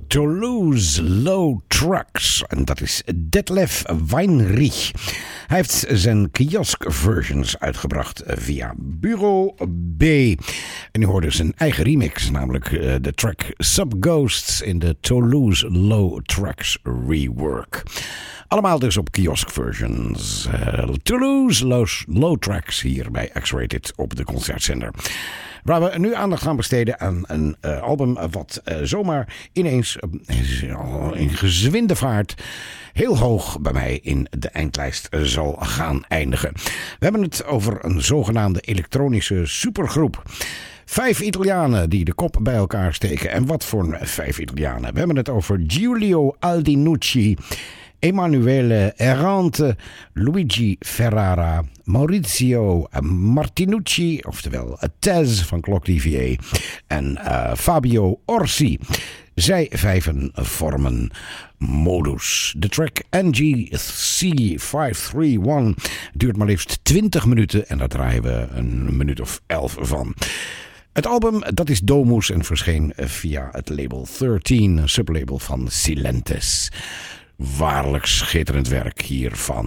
Toulouse Low Trucks. En dat is Detlef Weinrich. Hij heeft zijn kiosk-versions uitgebracht via Bureau B. En u hoorde zijn eigen remix, namelijk de track Subghosts in de Toulouse Low Trucks rework. Allemaal dus op kiosk-versions. Toulouse Low Trucks hier bij X-Rated op de concertzender. Waar we nu aandacht gaan besteden aan een album wat zomaar ineens in gezwinde vaart heel hoog bij mij in de eindlijst zal gaan eindigen. We hebben het over een zogenaamde elektronische supergroep. 5 Italianen die de kop bij elkaar steken. En wat voor 5 Italianen? We hebben het over Giulio Aldinucci, Emanuele Errante, Luigi Ferrara, Maurizio Martinucci, oftewel Tez van Clock-DVA en Fabio Orsi. Zij vijven vormen Modus. De track NGC531 duurt maar liefst 20 minuten en daar draaien we een minuut of 11 van. Het album, dat is Domus en verscheen via het label 13, een sublabel van Silentes. Waarlijk schitterend werk hier van